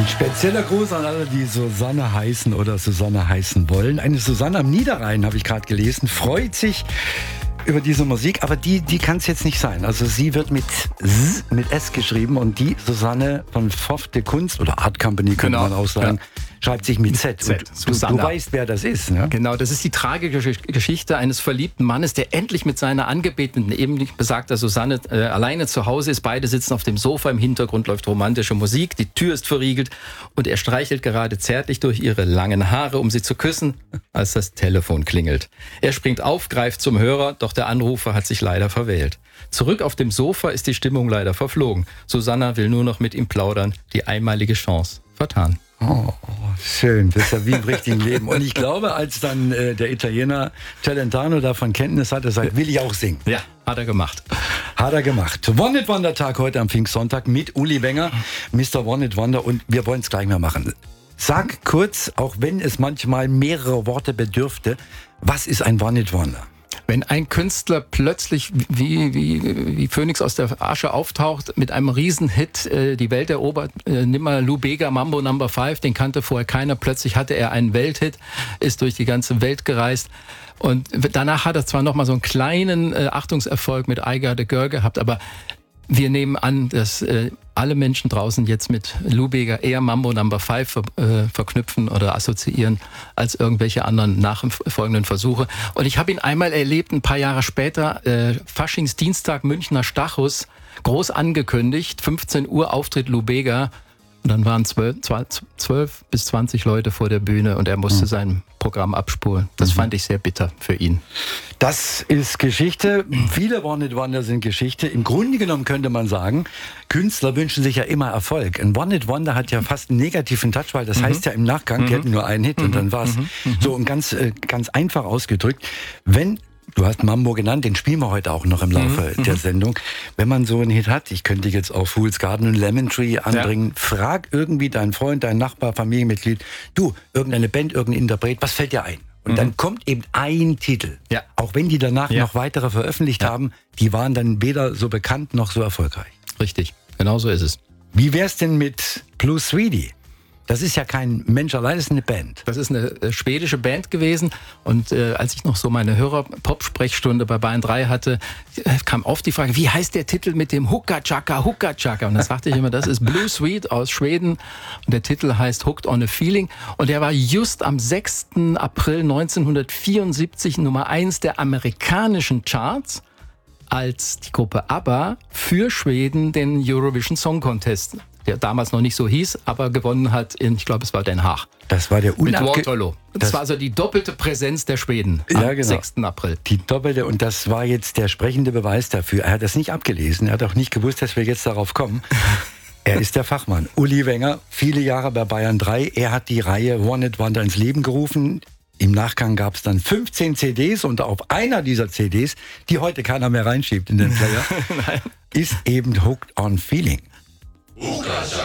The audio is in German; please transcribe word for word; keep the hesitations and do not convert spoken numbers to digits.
Ein spezieller Gruß an alle, die Susanne heißen oder Susanne heißen wollen. Eine Susanne am Niederrhein, habe ich gerade gelesen, freut sich über diese Musik, aber die, die kann es jetzt nicht sein. Also sie wird mit S, mit S geschrieben und die Susanne von Fofte Kunst oder Art Company, könnte genau. man auch sagen, ja. schreibt sich mit Z. Z. Du, du weißt, wer das ist, ne? Genau, das ist die tragische Geschichte eines verliebten Mannes, der endlich mit seiner Angebeteten, eben besagter Susanne, äh, alleine zu Hause ist. Beide sitzen auf dem Sofa, im Hintergrund läuft romantische Musik, die Tür ist verriegelt und er streichelt gerade zärtlich durch ihre langen Haare, um sie zu küssen, als das Telefon klingelt. Er springt auf, greift zum Hörer, doch der Anrufer hat sich leider verwählt. Zurück auf dem Sofa ist die Stimmung leider verflogen. Susanna will nur noch mit ihm plaudern, die einmalige Chance vertan. Oh, schön, das ist ja wie im richtigen Leben. Und ich glaube, als dann äh, der Italiener Celentano davon Kenntnis hatte, sagt, will ich auch singen. Ja, hat er gemacht. Hat er gemacht. One It Wonder Tag heute am Pfingstsonntag mit Uli Wenger, Mister One It Wonder, und wir wollen es gleich mal machen. Sag kurz, auch wenn es manchmal mehrere Worte bedürfte, was ist ein One It Wonder? Wenn ein Künstler plötzlich wie, wie, wie Phönix aus der Asche auftaucht, mit einem Riesenhit äh, die Welt erobert, äh, nimm mal Lou Bega, Mambo Number Five, den kannte vorher keiner, plötzlich hatte er einen Welthit, ist durch die ganze Welt gereist. Und danach hat er zwar noch mal so einen kleinen äh, Achtungserfolg mit I Got a Girl gehabt, aber wir nehmen an, dass äh, alle Menschen draußen jetzt mit Lou Bega eher Mambo Number Five ver, äh, verknüpfen oder assoziieren als irgendwelche anderen nachfolgenden Versuche. Und ich habe ihn einmal erlebt, ein paar Jahre später, äh, Faschingsdienstag Münchner Stachus, groß angekündigt, fünfzehn Uhr Auftritt Lou Bega. Und dann waren zwölf bis zwanzig Leute vor der Bühne und er musste mhm. sein Programm abspulen. Das mhm. fand ich sehr bitter für ihn. Das ist Geschichte. Viele One It Wonder sind Geschichte. Im Grunde genommen könnte man sagen, Künstler wünschen sich ja immer Erfolg. Ein One It Wonder hat ja fast einen negativen Touch, weil das mhm. heißt ja im Nachgang, mhm. die hatten nur einen Hit mhm. und dann war's. Mhm. So, und ganz, ganz einfach ausgedrückt, wenn du hast Mambo genannt, den spielen wir heute auch noch im Laufe mhm. der Sendung. Wenn man so einen Hit hat, ich könnte jetzt auch Fool's Garden und Lemon Tree anbringen, ja. frag irgendwie deinen Freund, deinen Nachbar, Familienmitglied, du, irgendeine Band, irgendein Interpret, was fällt dir ein? Und mhm. dann kommt eben ein Titel. Ja. Auch wenn die danach ja. noch weitere veröffentlicht ja. haben, die waren dann weder so bekannt noch so erfolgreich. Richtig, genau so ist es. Wie wär's denn mit Blue Sweetie? Das ist ja kein Mensch allein, das ist eine Band. Das ist eine äh, schwedische Band gewesen. Und äh, als ich noch so meine Hörer-Pop-Sprechstunde bei Bayern drei hatte, äh, kam oft die Frage, wie heißt der Titel mit dem Hooka Chaka, Hooka Chaka? Und da sagte ich immer, das ist Blue Sweet aus Schweden. Und der Titel heißt Hooked on a Feeling. Und der war just am sechsten April neunzehnhundertvierundsiebzig Nummer eins der amerikanischen Charts, als die Gruppe ABBA für Schweden den Eurovision Song Contest, der damals noch nicht so hieß, aber gewonnen hat in, ich glaube, es war Den Haag. Das war der Mit Waterloo. Das, das war also die doppelte Präsenz der Schweden am ja, genau. sechsten April. Die doppelte, und das war jetzt der sprechende Beweis dafür. Er hat das nicht abgelesen, er hat auch nicht gewusst, dass wir jetzt darauf kommen. Er ist der Fachmann. Uli Wenger, viele Jahre bei Bayern drei. Er hat die Reihe One It Wonder ins Leben gerufen. Im Nachgang gab es dann fünfzehn C Ds und auf einer dieser C Ds, die heute keiner mehr reinschiebt in den Player, ist eben Hooked on Feeling.